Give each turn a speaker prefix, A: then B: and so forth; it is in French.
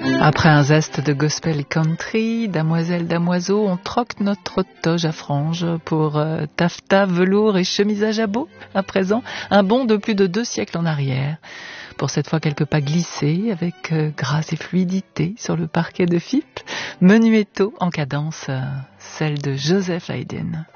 A: Après un zeste de gospel country, damoiselle, damoiseau, on troque notre toge à franges pour taffetas, velours et chemise à jabot. À présent, un bond de plus de 2 siècles en arrière. Pour cette fois, quelques pas glissés avec grâce et fluidité sur le parquet de Fippe. Menuetto en cadence, celle de Joseph Haydn.